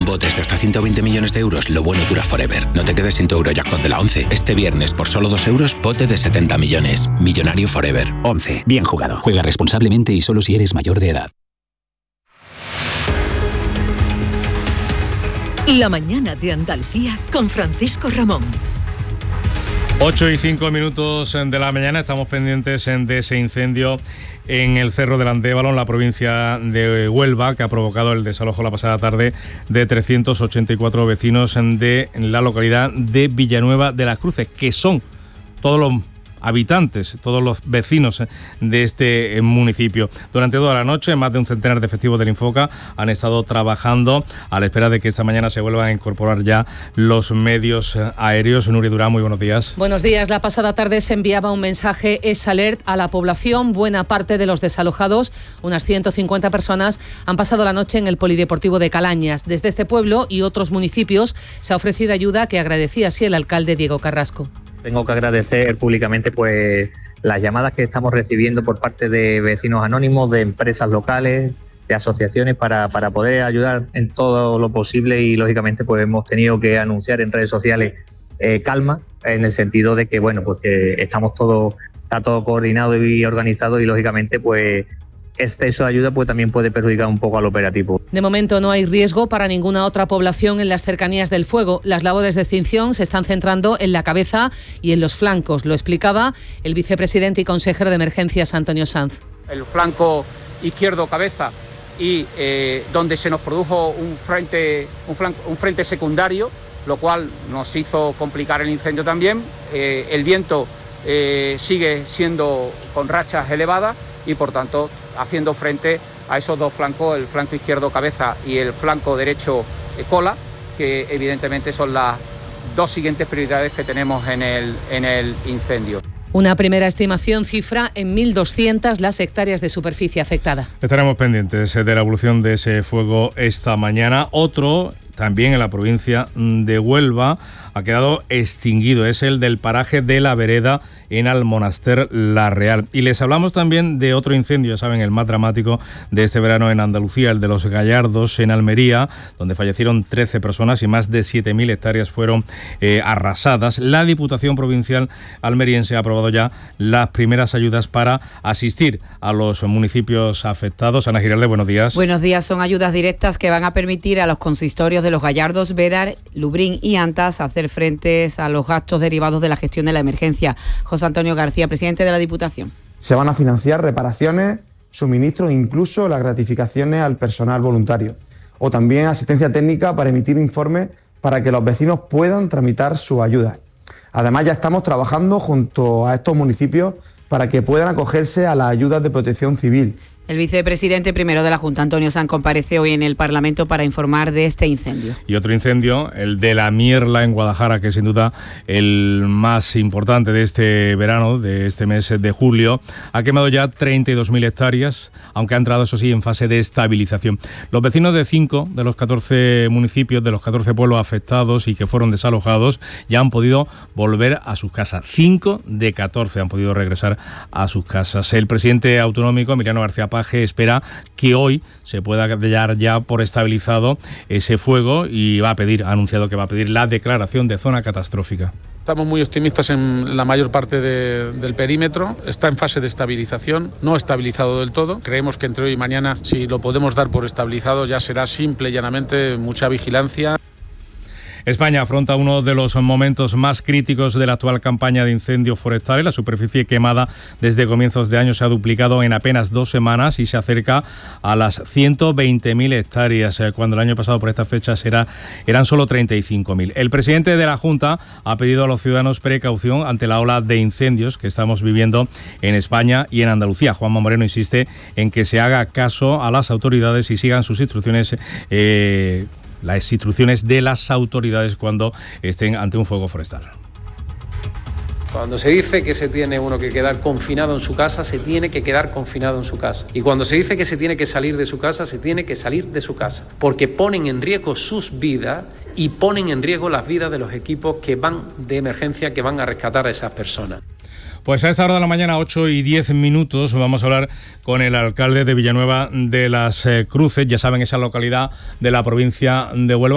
Botes de hasta 120 millones de euros, lo bueno dura forever. No te quedes sin tu Eurojackpot de la 11. Este viernes, por solo 2 euros, bote de 70 millones. Millonario forever. 11. Bien jugado. Juega responsablemente y solo si eres mayor de edad. La mañana de Andalucía con Francisco Ramón. 8:05 de la mañana, estamos pendientes de ese incendio en el Cerro del Andévalo, en la provincia de Huelva, que ha provocado el desalojo la pasada tarde de 384 vecinos de la localidad de Villanueva de las Cruces, que son todos los habitantes, todos los vecinos de este municipio. Durante toda la noche, más de un centenar de efectivos del Infoca han estado trabajando a la espera de que esta mañana se vuelvan a incorporar ya los medios aéreos. Nuria Durán, muy buenos días. Buenos días. La pasada tarde se enviaba un mensaje SAlert a la población. Buena parte de los desalojados, unas 150 personas, han pasado la noche en el Polideportivo de Calañas. Desde este pueblo y otros municipios se ha ofrecido ayuda que agradecía así el alcalde Diego Carrasco. Tengo que agradecer públicamente pues las llamadas que estamos recibiendo por parte de vecinos anónimos, de empresas locales, de asociaciones para poder ayudar en todo lo posible, y lógicamente pues hemos tenido que anunciar en redes sociales calma, en el sentido de que bueno, pues que está todo coordinado y organizado, y lógicamente pues exceso de ayuda pues también puede perjudicar un poco al operativo. De momento no hay riesgo para ninguna otra población en las cercanías del fuego. Las labores de extinción se están centrando en la cabeza y en los flancos. Lo explicaba el vicepresidente y consejero de Emergencias, Antonio Sanz. El flanco izquierdo cabeza y donde se nos produjo un frente secundario, lo cual nos hizo complicar el incendio también. El viento sigue siendo con rachas elevadas y por tanto haciendo frente a esos dos flancos, el flanco izquierdo cabeza y el flanco derecho cola, que evidentemente son las dos siguientes prioridades que tenemos en el incendio. Una primera estimación cifra en 1.200 las hectáreas de superficie afectada. Estaremos pendientes de la evolución de ese fuego esta mañana. Otro, también en la provincia de Huelva, ha quedado extinguido. Es el del paraje de la Vereda en Almonaster La Real. Y les hablamos también de otro incendio, ya saben, el más dramático de este verano en Andalucía, el de los Gallardos en Almería, donde fallecieron 13 personas y más de 7.000 hectáreas fueron arrasadas. La Diputación Provincial almeriense ha aprobado ya las primeras ayudas para asistir a los municipios afectados. Ana Giralde, buenos días. Buenos días. Son ayudas directas que van a permitir a los consistorios de los Gallardos, Bédar, Lubrín y Antas hacer frente a los gastos derivados de la gestión de la emergencia. José Antonio García, presidente de la Diputación. Se van a financiar reparaciones, suministros e incluso las gratificaciones al personal voluntario, o también asistencia técnica para emitir informes para que los vecinos puedan tramitar su ayuda. Además, ya estamos trabajando junto a estos municipios para que puedan acogerse a las ayudas de protección civil. El vicepresidente primero de la Junta, Antonio Sanz, comparece hoy en el Parlamento para informar de este incendio. Y otro incendio, el de la Mierla en Guadalajara, que es sin duda el más importante de este verano, de este mes de julio. Ha quemado ya 32.000 hectáreas, aunque ha entrado, eso sí, en fase de estabilización. Los vecinos de 5 de los 14 municipios, de los 14 pueblos afectados y que fueron desalojados, ya han podido volver a sus casas. 5 de 14 han podido regresar a sus casas. El presidente autonómico, Emiliano García Paje, espera que hoy se pueda dar ya por estabilizado ese fuego y ha anunciado que va a pedir la declaración de zona catastrófica. Estamos muy optimistas en la mayor parte del perímetro, está en fase de estabilización, no estabilizado del todo. Creemos que entre hoy y mañana, si lo podemos dar por estabilizado, ya será simple y llanamente mucha vigilancia. España afronta uno de los momentos más críticos de la actual campaña de incendios forestales. La superficie quemada desde comienzos de año se ha duplicado en apenas 2 semanas y se acerca a las 120.000 hectáreas, cuando el año pasado por estas fechas eran solo 35.000. El presidente de la Junta ha pedido a los ciudadanos precaución ante la ola de incendios que estamos viviendo en España y en Andalucía. Juanma Moreno insiste en que se haga caso a las autoridades y sigan sus instrucciones, las instrucciones de las autoridades cuando estén ante un fuego forestal. Cuando se dice que se tiene uno que quedar confinado en su casa, se tiene que quedar confinado en su casa. Y cuando se dice que se tiene que salir de su casa, se tiene que salir de su casa. Porque ponen en riesgo sus vidas y ponen en riesgo las vidas de los equipos que van de emergencia, que van a rescatar a esas personas. Pues a esta hora de la mañana, 8:10, vamos a hablar con el alcalde de Villanueva de las Cruces, ya saben, esa localidad de la provincia de Huelva.